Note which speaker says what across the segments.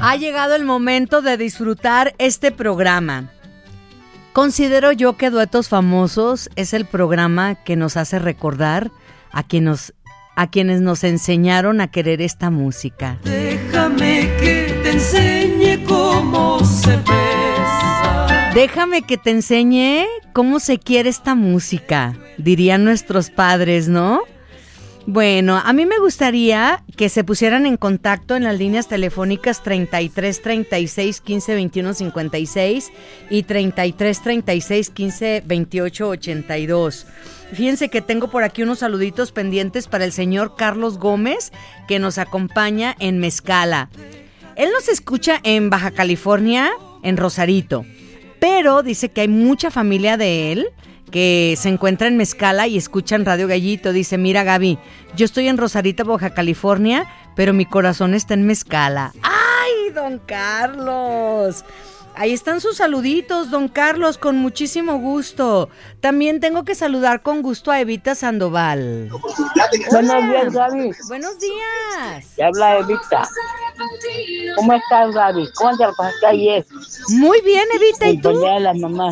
Speaker 1: Ha llegado el momento de disfrutar este programa. Considero yo que Duetos Famosos es el programa que nos hace recordar a quienes nos enseñaron a querer esta música.
Speaker 2: Déjame que te enseñe cómo se besa.
Speaker 1: Déjame que te enseñe cómo se quiere esta música, dirían nuestros padres, ¿no? Bueno, a mí me gustaría que se pusieran en contacto en las líneas telefónicas 33 36 15 21 56 y 33 36 15 28 82. Fíjense que tengo por aquí unos saluditos pendientes para el señor Carlos Gómez, que nos acompaña en Mezcala. Él nos escucha en Baja California, en Rosarito, pero dice que hay mucha familia de él que se encuentra en Mezcala y escuchan Radio Gallito. Dice, mira Gaby, yo estoy en Rosarito, Baja California, pero mi corazón está en Mezcala. ¡Ay, don Carlos! Ahí están sus saluditos, don Carlos, con muchísimo gusto. También tengo que saludar con gusto a Evita Sandoval.
Speaker 3: Buenos días, Gaby.
Speaker 1: Buenos días.
Speaker 3: Te habla Evita. ¿Cómo estás, Gaby? ¿Cómo te pasaste ayer?
Speaker 1: Muy bien, Evita, ¿y tú?
Speaker 3: Con de las mamás.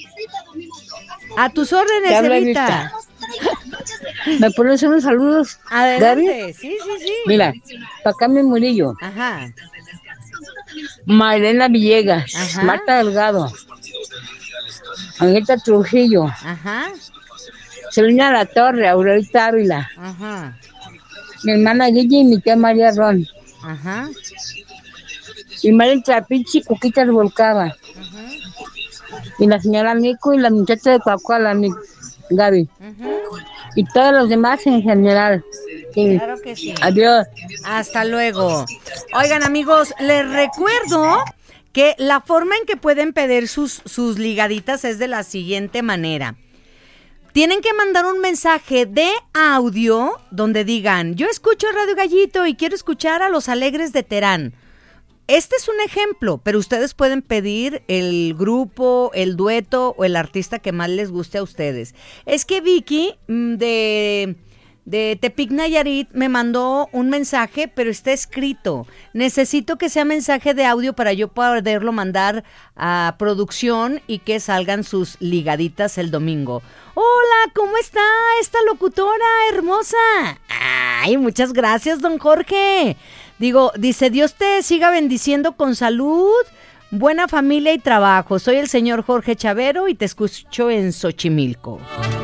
Speaker 1: A tus órdenes, Evita.
Speaker 3: ¿Me pones unos saludos?
Speaker 1: Adelante,
Speaker 3: Gaby?
Speaker 1: sí.
Speaker 3: Mira, para acá mi Murillo.
Speaker 1: Ajá.
Speaker 3: Marilena Villegas.
Speaker 1: Ajá.
Speaker 3: Marta Delgado. Angelita Trujillo.
Speaker 1: Ajá.
Speaker 3: Selena La Torre, Aurelita Ávila.
Speaker 1: Ajá.
Speaker 3: Mi hermana Guille y mi tía María Ron.
Speaker 1: Ajá.
Speaker 3: Y María Trapichi, Cuquita Revolcada.
Speaker 1: Ajá.
Speaker 3: Y la señora Nico y la muchacha de Coahuila, Gaby.
Speaker 1: Uh-huh.
Speaker 3: Y todos los demás en general. Sí.
Speaker 1: Claro que sí.
Speaker 3: Adiós.
Speaker 1: Hasta luego. Oigan, amigos, les recuerdo que la forma en que pueden pedir sus ligaditas es de la siguiente manera. Tienen que mandar un mensaje de audio donde digan, yo escucho Radio Gallito y quiero escuchar a Los Alegres de Terán. Este es un ejemplo, pero ustedes pueden pedir el grupo, el dueto o el artista que más les guste a ustedes. Es que Vicky de Tepic Nayarit me mandó un mensaje, pero está escrito. Necesito que sea mensaje de audio para yo poderlo mandar a producción y que salgan sus ligaditas el domingo. Hola, ¿cómo está esta locutora hermosa? Ay, muchas gracias, don Jorge. Dice, Dios te siga bendiciendo con salud, buena familia y trabajo. Soy el señor Jorge Chavero y te escucho en Xochimilco.